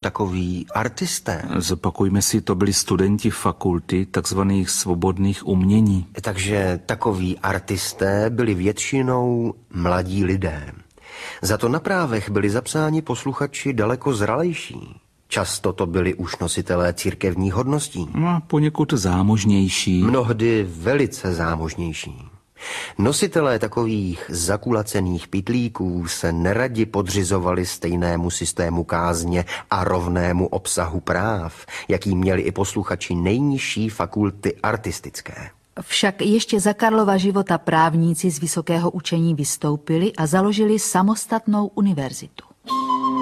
takoví artisté? Zopakujme si, to byli studenti fakulty takzvaných svobodných umění. Takže takoví artisté byli většinou mladí lidé. Za to na právech byli zapsáni posluchači daleko zralejší. Často to byli už nositelé církevních hodností. A poněkud zámožnější. Mnohdy velice zámožnější. Nositelé takových zakulacených pytlíků se neradi podřizovali stejnému systému kázně a rovnému obsahu práv, jaký měli i posluchači nejnižší fakulty artistické. Však ještě za Karlova života právníci z vysokého učení vystoupili a založili samostatnou univerzitu.